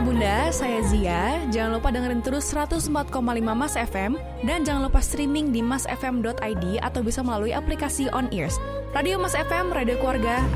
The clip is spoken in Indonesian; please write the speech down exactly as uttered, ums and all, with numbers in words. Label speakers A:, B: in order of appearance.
A: Bunda, saya Zia. Jangan lupa dengerin terus seratus empat koma lima Mas F M dan jangan lupa streaming di mas f m dot i d atau bisa melalui aplikasi On Ears. Radio Mas F M, radio keluarga,